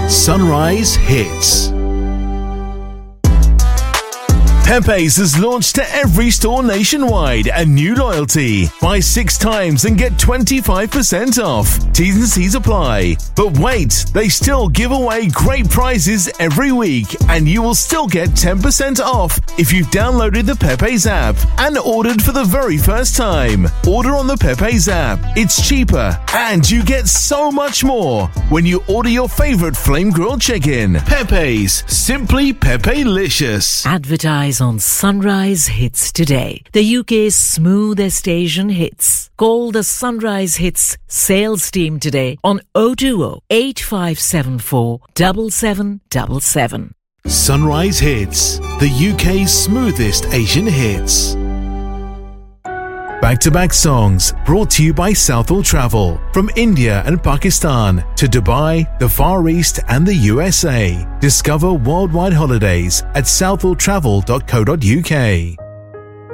Sunrise Hits. Pepe's has launched to every store nationwide a new loyalty. Buy 6 times and get 25% off. T's and C's apply. But wait, they still give away great prizes every week, and you will still get 10% off if you've downloaded the Pepe's app and ordered for the very first time. Order on the Pepe's app. It's cheaper, and you get so much more when you order your favorite flame grilled chicken. Pepe's, simply Pepe-licious. Advertise on Sunrise Hits today, the UK's smoothest Asian hits. Call the Sunrise Hits sales team today on 020 8574 7777. Sunrise Hits, the UK's smoothest Asian hits. Back-to-back songs brought to you by Southall Travel. From India and Pakistan to Dubai, the Far East and the USA. Discover worldwide holidays at southalltravel.co.uk.